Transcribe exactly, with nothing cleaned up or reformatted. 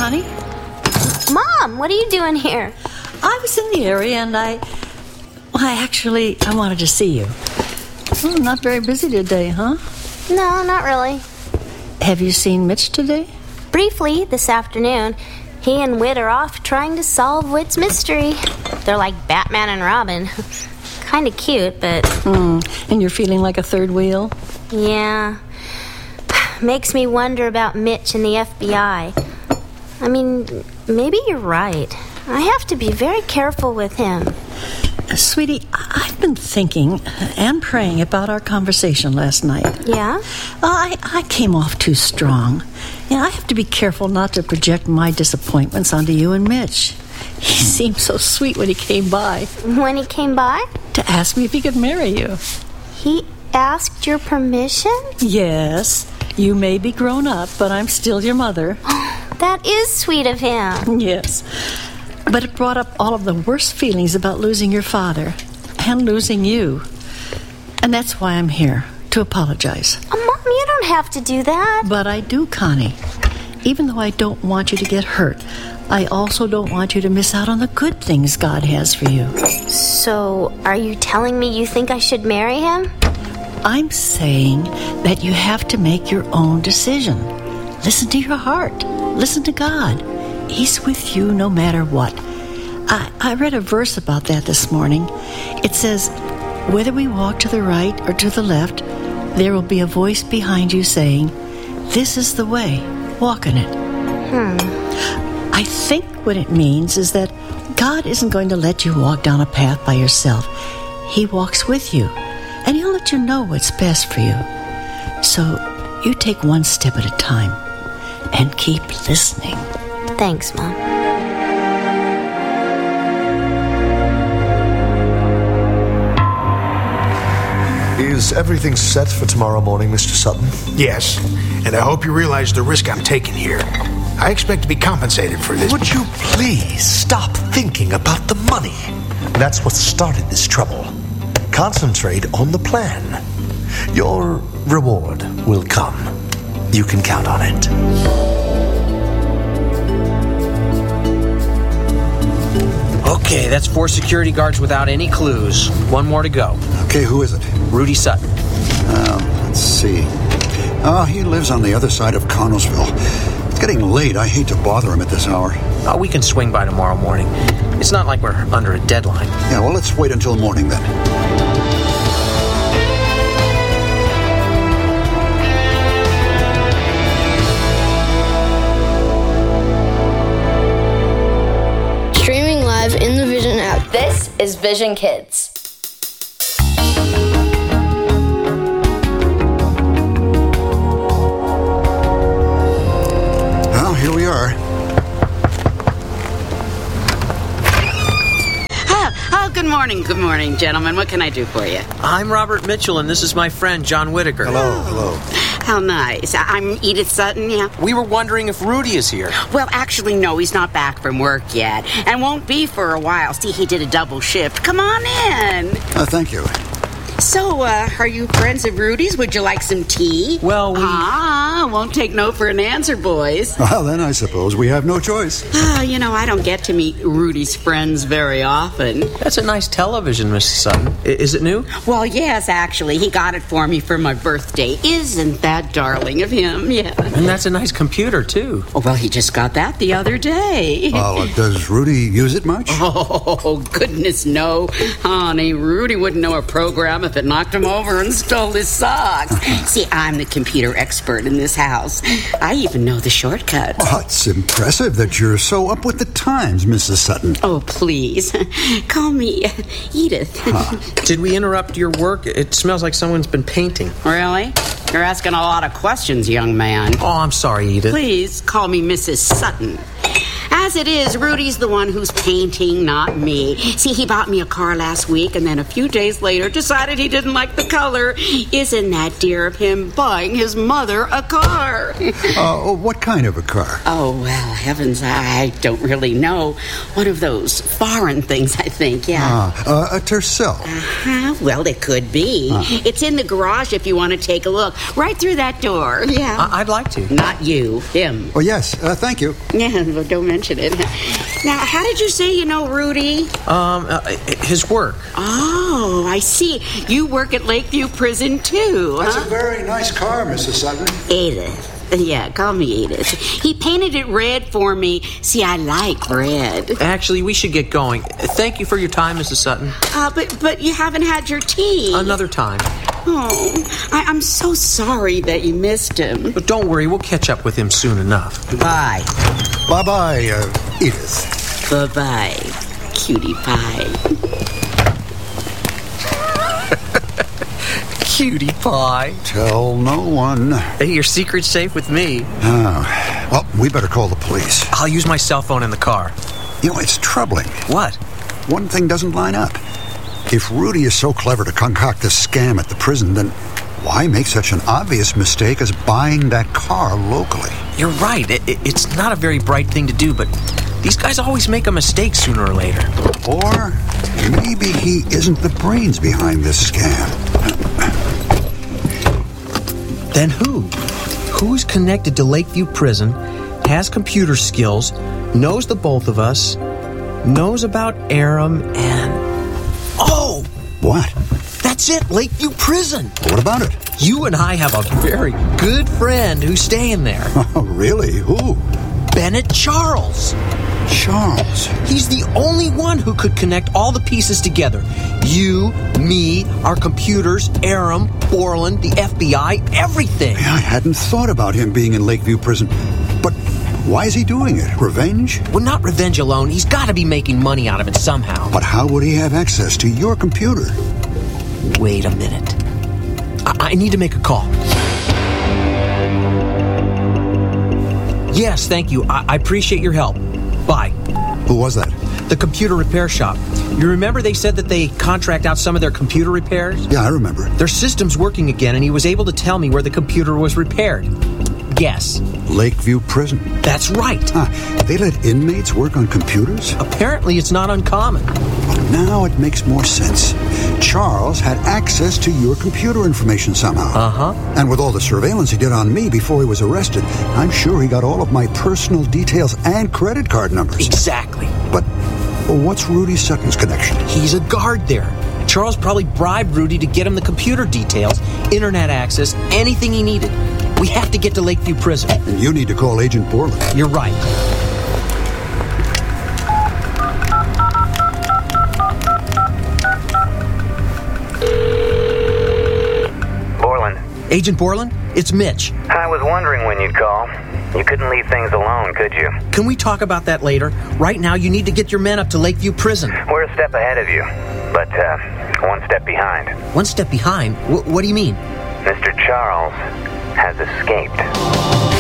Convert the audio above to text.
Connie? Mom, what are you doing here? I was in the area and I... Well, I actually, I wanted to see you. Oh, not very busy today, huh? No, not really. Have you seen Mitch today? Briefly, this afternoon. He and Whit are off trying to solve Whit's mystery. They're like Batman and Robin. Kind of cute, but... Mm, and you're feeling like a third wheel? Yeah. Makes me wonder about Mitch and the F B I. I mean, maybe you're right. I have to be very careful with him. Uh, sweetie, I've been thinking and praying about our conversation last night. Yeah? Uh, I, I came off too strong. Yeah, I have to be careful not to project my disappointments onto you and Mitch. He seemed so sweet when he came by. When he came by? To ask me if he could marry you. He asked your permission? Yes. You may be grown up, but I'm still your mother. That is sweet of him. Yes. But it brought up all of the worst feelings about losing your father and losing you. And that's why I'm here, to apologize. Oh, Mom, you don't have to do that. But I do, Connie. Even though I don't want you to get hurt, I also don't want you to miss out on the good things God has for you. So, are you telling me you think I should marry him? I'm saying that you have to make your own decision. Listen to your heart. Listen to God. He's with you no matter what. I, I read a verse about that this morning. It says, whether we walk to the right or to the left, there will be a voice behind you saying, this is the way, walk in it. Hmm. I think what it means is that God isn't going to let you walk down a path by yourself. He walks with you, and he'll let you know what's best for you. So you take one step at a time and keep listening. Thanks, Mom. Is everything set for tomorrow morning, Mister Sutton? Yes, and I hope you realize the risk I'm taking here. I expect to be compensated for this. Would you please stop thinking about the money? That's what started this trouble. Concentrate on the plan. Your reward will come. You can count on it. Okay, that's four security guards without any clues. One more to go. Okay, who is it? Rudy Sutton. Uh, let's see. Oh, he lives on the other side of Connellsville. It's getting late. I hate to bother him at this hour. Oh, we can swing by tomorrow morning. It's not like we're under a deadline. Yeah, well, let's wait until morning then. Streaming live in the Vision app. This is Vision Kids. Well, here we are. Oh, good morning, good morning, gentlemen. What can I do for you? I'm Robert Mitchell, and this is my friend, John Whitaker. Hello, hello. How nice. I'm Edith Sutton, yeah. We were wondering if Rudy is here. Well, actually, no, he's not back from work yet, and won't be for a while. See, he did a double shift. Come on in. Uh, thank you. So, uh, are you friends of Rudy's? Would you like some tea? Well, we... Ah, won't take no for an answer, boys. Well, then I suppose we have no choice. Ah, you know, I don't get to meet Rudy's friends very often. That's a nice television, Missus Sutton. I- is it new? Well, yes, actually. He got it for me for my birthday. Isn't that darling of him? Yeah. And that's a nice computer, too. Oh, well, he just got that the other day. Oh, uh, does Rudy use it much? Oh, goodness, no. Honey, Rudy wouldn't know a program if it knocked him over and stole his socks. See, I'm the computer expert in this house. I even know the shortcuts. Oh, it's impressive that you're so up with the times, Missus Sutton. Oh, please. Call me Edith. Huh. Did we interrupt your work? It smells like someone's been painting. Really? You're asking a lot of questions, young man. Oh, I'm sorry, Edith. Please call me Missus Sutton. As it is, Rudy's the one who's painting, not me. See, he bought me a car last week and then a few days later decided he didn't like the color. Isn't that dear of him buying his mother a car? uh, what kind of a car? Oh, well, heavens, I don't really know. One of those foreign things, I think, yeah. Ah, uh, a Tercel. Uh-huh. Well, it could be. Ah. It's in the garage if you want to take a look. Right through that door, yeah. I- I'd like to. Not you, him. Oh, yes. Uh, thank you. Yeah, well, don't mention it. Now, how did you say you know Rudy? Um, uh, his work. Oh, I see. You work at Lakeview Prison, too, That's huh? a very nice car, Missus Sutton. Edith. Yeah, call me Edith. He painted it red for me. See, I like red. Actually, we should get going. Thank you for your time, Missus Sutton. Uh, but but you haven't had your tea. Another time. Oh, I, I'm so sorry that you missed him. But don't worry, we'll catch up with him soon enough. Bye. Bye-bye, uh, Edith. Bye-bye, cutie pie. Cutie pie. Tell no one. Hey, your secret's safe with me. Oh, well, we better call the police. I'll use my cell phone in the car. You know, it's troubling. What? One thing doesn't line up. If Rudy is so clever to concoct this scam at the prison, then why make such an obvious mistake as buying that car locally? You're right. It, it, it's not a very bright thing to do, but these guys always make a mistake sooner or later. Or maybe he isn't the brains behind this scam. Then who? Who's connected to Lakeview Prison, has computer skills, knows the both of us, knows about Aram, and... Oh! What? That's it, Lakeview Prison. What about it? You and I have a very good friend who's staying there. Oh, really? Who? Bennett Charles. Charles. He's the only one who could connect all the pieces together. You, me, our computers, Aram, Borland, the F B I, everything. I hadn't thought about him being in Lakeview Prison. But why is he doing it? Revenge? Well, not revenge alone. He's got to be making money out of it somehow. But how would he have access to your computer? Wait a minute. I, I need to make a call. Yes, thank you. I, I appreciate your help. Bye. Who was that? The computer repair shop. You remember they said that they contract out some of their computer repairs? Yeah, I remember. Their system's working again, and he was able to tell me where the computer was repaired. Guess. Lakeview Prison. That's right. Huh. They let inmates work on computers? Apparently it's not uncommon. Well, now it makes more sense. Charles had access to your computer information somehow. Uh-huh. And with all the surveillance he did on me before he was arrested, I'm sure he got all of my personal details and credit card numbers. Exactly. But what's Rudy Sutton's connection? He's a guard there. Charles probably bribed Rudy to get him the computer details, internet access, anything he needed. We have to get to Lakeview Prison. And you need to call Agent Borland. You're right. Borland. Agent Borland, it's Mitch. I was wondering when you'd call. You couldn't leave things alone, could you? Can we talk about that later? Right now, you need to get your men up to Lakeview Prison. We're a step ahead of you, but uh, one step behind. One step behind? W- what do you mean? Mister Charles has escaped.